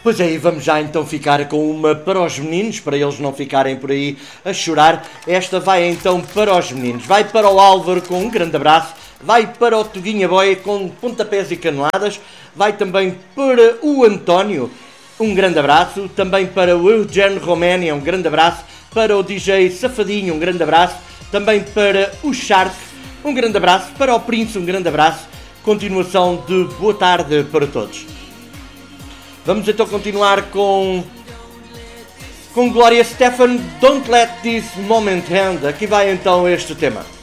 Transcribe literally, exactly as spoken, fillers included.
Pois é, e vamos já então ficar com uma para os meninos, para eles não ficarem por aí a chorar. Esta vai então para os meninos. Vai para o Álvaro com um grande abraço. Vai para o Tuguinha Boy com pontapés e caneladas. Vai também para o António, um grande abraço. Também para o Eugene Roménia, um grande abraço. Para o D J Safadinho, um grande abraço. Também para o Shark, um grande abraço. Para o Prince, um grande abraço. Continuação de boa tarde para todos. Vamos então continuar com com Gloria Stefan, Don't Let This Moment End. Aqui vai então este tema.